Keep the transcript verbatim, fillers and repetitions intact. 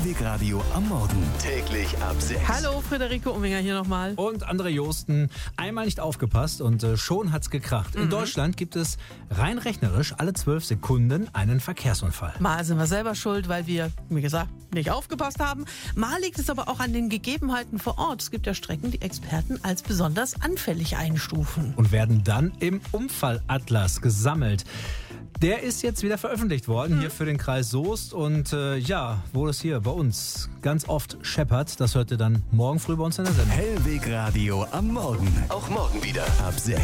Hellweg Radio am Morgen. Täglich ab sechs. Hallo, Friederike Umminger hier nochmal. Und André Josten, einmal nicht aufgepasst und äh, schon hat's gekracht. In Mhm. Deutschland gibt es rein rechnerisch alle zwölf Sekunden einen Verkehrsunfall. Mal sind wir selber schuld, weil wir, wie gesagt, nicht aufgepasst haben. Mal liegt es aber auch an den Gegebenheiten vor Ort. Es gibt ja Strecken, die Experten als besonders anfällig einstufen. Und werden dann im Unfallatlas gesammelt. Der ist jetzt wieder veröffentlicht worden, Mhm. hier für den Kreis Soest. Und äh, ja, wo es hier bei uns ganz oft scheppert, das hört ihr dann morgen früh bei uns in der Sendung. Hellweg Radio am Morgen. Auch morgen wieder ab sechs.